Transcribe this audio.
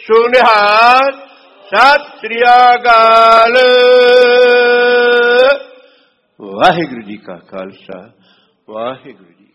ਸੁਨਿਹਾਲ ਸਤਿ ਸ੍ਰੀ ਅਕਾਲ। ਵਾਹਿਗੁਰੂ ਜੀ ਕਾ ਖਾਲਸਾ, ਵਾਹਿਗੁਰੂ ਜੀ।